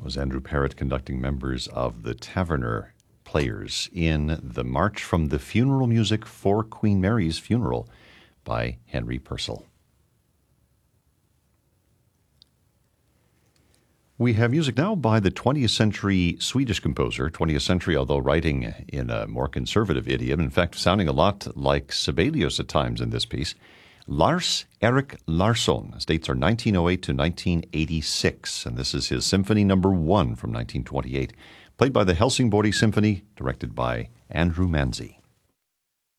was Andrew Parrott conducting members of the Taverner Players in the March from the Funeral Music for Queen Mary's Funeral by Henry Purcell. We have music now by the 20th century Swedish composer, 20th century, although writing in a more conservative idiom, in fact, sounding a lot like Sibelius at times in this piece. Lars-Erik Larsson. His dates are 1908 to 1986, and this is his Symphony No. 1 from 1928, played by the Helsingborg Symphony, directed by Andrew Manzi.